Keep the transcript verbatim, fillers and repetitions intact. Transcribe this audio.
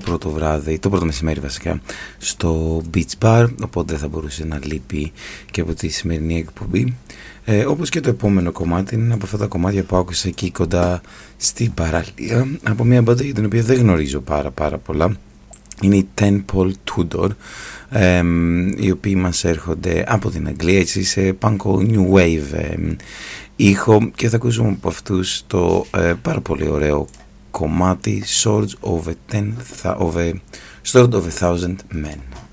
πρώτο βράδυ, το πρώτο μεσημέρι βασικά, στο Beach Bar, οπότε δεν θα μπορούσε να λείπει και από τη σημερινή εκπομπή. Ε, όπως και το επόμενο κομμάτι είναι από αυτά τα κομμάτια που άκουσα εκεί κοντά στην παραλία, από μια μπάντα για την οποία δεν γνωρίζω πάρα πάρα πολλά. Είναι η Ten Pole Tudor, ε, οι οποίοι μας έρχονται από την Αγγλία, έτσι, σε πανκο new wave ε, ήχο, και θα ακούσουμε από αυτούς το ε, πάρα πολύ ωραίο κομμάτι Sword of a, ten, of a, Sword of a Thousand Men.